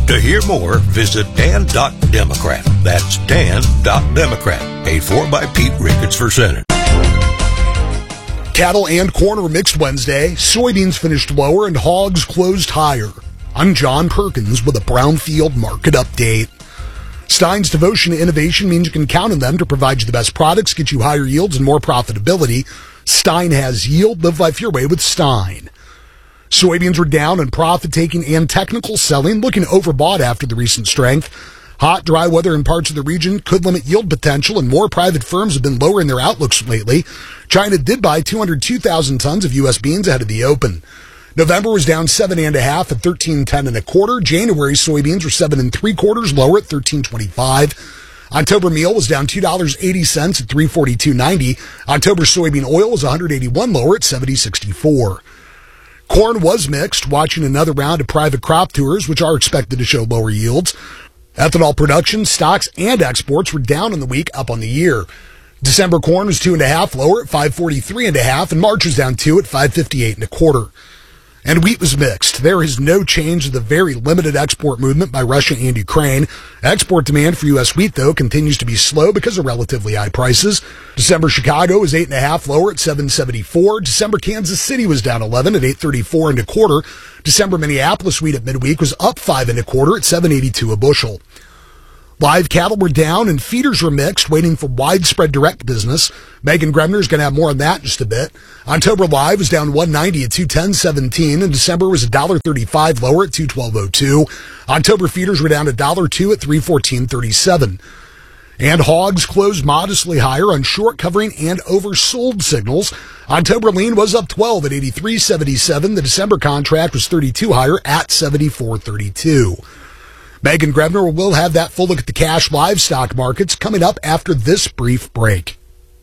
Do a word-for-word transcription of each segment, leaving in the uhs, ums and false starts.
To hear more, visit dan dot democrat. That's dan dot democrat. Paid for by Pete Ricketts for Senate. Cattle and corn are mixed Wednesday. Soybeans finished lower and hogs closed higher. I'm John Perkins with a Brownfield market update. Stein's devotion to innovation means you can count on them to provide you the best products, get you higher yields and more profitability. Stein has yield. Live life your way with Stein. Soybeans were down in profit-taking and technical selling, looking overbought after the recent strength. Hot, dry weather in parts of the region could limit yield potential, and more private firms have been lowering their outlooks lately. China did buy two hundred two thousand tons of U S beans ahead of the open. November was down seven and a half at thirteen ten and a quarter. January soybeans were seven and three quarters lower at thirteen twenty-five. October meal was down two dollars and eighty cents at three forty-two ninety. October soybean oil was one hundred eighty-one lower at seventy sixty-four. Corn was mixed, watching another round of private crop tours, which are expected to show lower yields. Ethanol production, stocks, and exports were down in the week, up on the year. December corn was two and a half lower at five forty-three and a half, and March was down two at five fifty-eight and a quarter. And wheat was mixed. There is no change to the very limited export movement by Russia and Ukraine. Export demand for U S wheat, though, continues to be slow because of relatively high prices. December Chicago was eight and a half lower at seven seventy-four. December Kansas City was down eleven at eight thirty-four and a quarter. December Minneapolis wheat at midweek was up five and a quarter at seven eighty-two a bushel. Live cattle were down and feeders were mixed, waiting for widespread direct business. Megan Grebner is going to have more on that in just a bit. October live was down one ninety at two ten seventeen, and December was one dollar thirty-five lower at two twelve oh two. October feeders were down one dollar two at three fourteen thirty-seven. And hogs closed modestly higher on short covering and oversold signals. October lean was up twelve at eighty-three seventy-seven. The December contract was thirty-two higher at seventy-four thirty-two. Megan Grebner will have that full look at the cash livestock markets coming up after this brief break.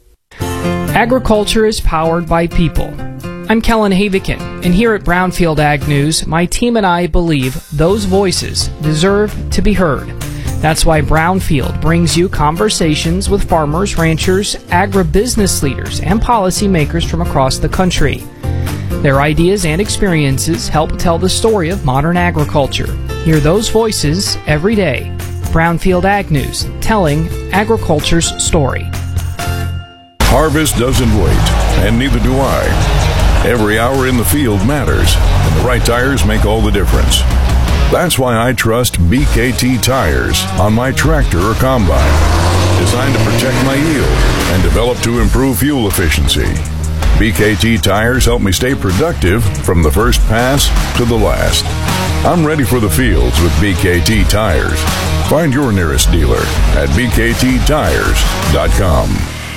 Agriculture is powered by people. I'm Kellen Havikin, and here at Brownfield Ag News, my team and I believe those voices deserve to be heard. That's why Brownfield brings you conversations with farmers, ranchers, agribusiness leaders, and policymakers from across the country. Their ideas and experiences help tell the story of modern agriculture. Hear those voices every day. Brownfield Ag News, telling agriculture's story. Harvest doesn't wait, and neither do I. Every hour in the field matters, and the right tires make all the difference. That's why I trust B K T tires on my tractor or combine. Designed to protect my yield and developed to improve fuel efficiency. B K T tires help me stay productive from the first pass to the last. I'm ready for the fields with B K T tires. Find your nearest dealer at b k t tires dot com.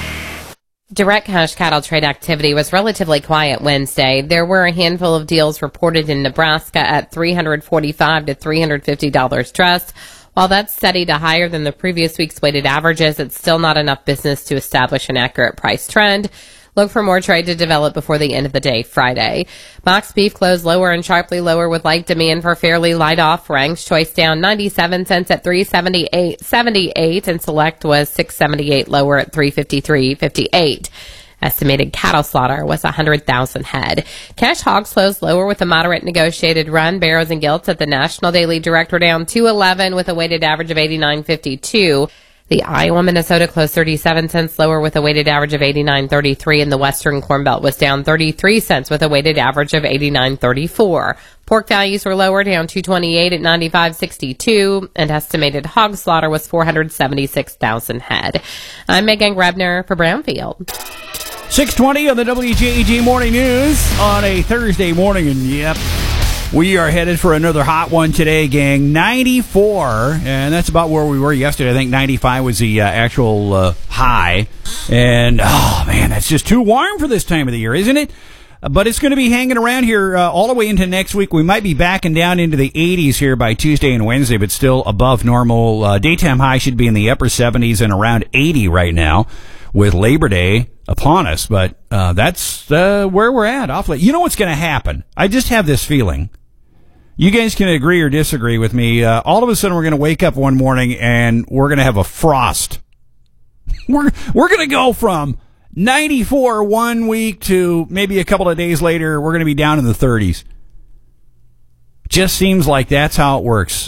Direct cash cattle trade activity was relatively quiet Wednesday. There were a handful of deals reported in Nebraska at three hundred forty-five to three hundred fifty dollars dressed. While that's steady to higher than the previous week's weighted averages, it's still not enough business to establish an accurate price trend. Look for more trade to develop before the end of the day Friday. Boxed beef closed lower and sharply lower with light demand for fairly light offerings. Choice down ninety-seven cents at three seventy-eight seventy-eight, and select was six seventy-eight lower at three fifty-three fifty-eight. Estimated cattle slaughter was one hundred thousand head. Cash hogs closed lower with a moderate negotiated run. Barrows and gilts at the National Daily Direct were down two eleven with a weighted average of eighty-nine fifty-two. The Iowa Minnesota closed thirty-seven cents lower with a weighted average of eighty-nine thirty-three, and the Western Corn Belt was down thirty-three cents with a weighted average of eighty-nine thirty-four. Pork values were lower, down two twenty-eight at ninety-five sixty-two, and estimated hog slaughter was four hundred seventy-six thousand head. I'm Megan Grebner for Brownfield. six twenty on the W J E G Morning News on a Thursday morning, and yep, we are headed for another hot one today, gang. ninety-four, and that's about where we were yesterday. I think ninety-five was the uh, actual uh, high. And, oh, man, that's just too warm for this time of the year, isn't it? Uh, but it's going to be hanging around here uh, all the way into next week. We might be backing down into the eighties here by Tuesday and Wednesday, but still above normal. Uh, daytime high should be in the upper seventies and around eighty right now with Labor Day upon us. But uh, that's uh, where we're at. Awfully. You know what's going to happen? I just have this feeling. You guys can agree or disagree with me. Uh, all of a sudden, we're going to wake up one morning and we're going to have a frost. we're we're going to go from ninety-four one week to maybe a couple of days later, we're going to be down in the thirties. Just seems like that's how it works.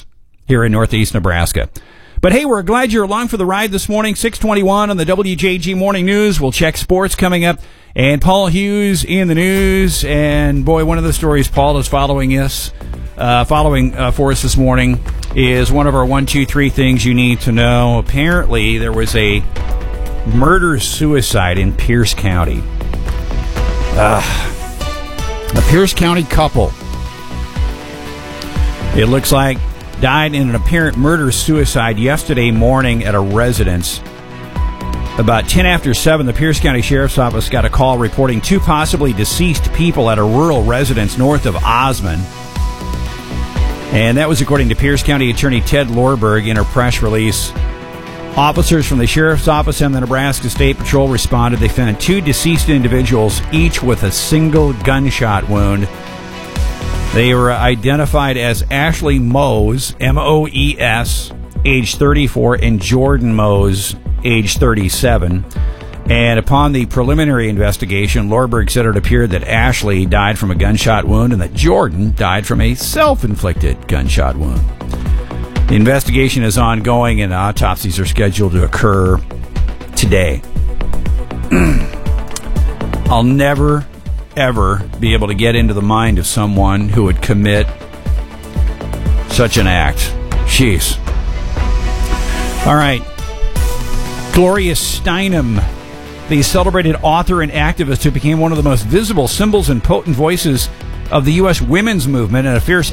here in northeast Nebraska. But hey, we're glad you're along for the ride this morning. six twenty-one on the W J G Morning News. We'll check sports coming up. And Paul Hughes in the news. And boy, one of the stories Paul is following us, uh, following uh, for us this morning is one of our one, two, three things you need to know. Apparently, there was a murder-suicide in Pierce County. Uh, a Pierce County couple. It looks like died in an apparent murder-suicide yesterday morning at a residence. About ten after seven, the Pierce County Sheriff's Office got a call reporting two possibly deceased people at a rural residence north of Osmond. And that was according to Pierce County Attorney Ted Lorberg in a press release. Officers from the Sheriff's Office and the Nebraska State Patrol responded. They found two deceased individuals, each with a single gunshot wound. They were identified as Ashley Mose, M O E S, age thirty-four, and Jordan Mose, age thirty-seven. And upon the preliminary investigation, Lorberg said it appeared that Ashley died from a gunshot wound and that Jordan died from a self-inflicted gunshot wound. The investigation is ongoing and autopsies are scheduled to occur today. I'll never, ever be able to get into the mind of someone who would commit such an act. Jeez. All right. Gloria Steinem, the celebrated author and activist who became one of the most visible symbols and potent voices of the U S women's movement and a fierce